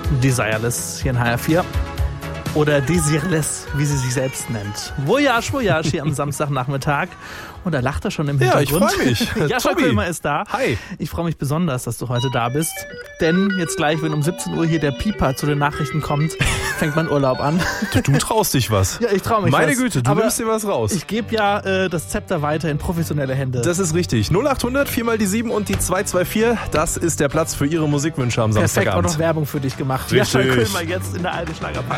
Desireless hier in HR4. Oder Desireless, wie sie sich selbst nennt. Voyage, Voyage hier am Samstagnachmittag. Und da lacht er schon im Hintergrund. Ja, ich freue mich. Jascha Köhlmer ist da. Hi. Ich freue mich besonders, dass du heute da bist. Denn jetzt gleich, wenn um 17 Uhr hier der Pieper zu den Nachrichten kommt, fängt mein Urlaub an. Du traust dich was. Ja, ich traue mich Meine was. Güte, du nimmst dir was raus. Ich gebe ja das Zepter weiter in professionelle Hände. Das ist richtig. 0800 4 mal die 7 und die 224. Das ist der Platz für Ihre Musikwünsche am Perfekt, auch Samstagabend. noch Werbung für dich gemacht. Richtig. Jascha Köhlmer jetzt in der alten Schlagerparty.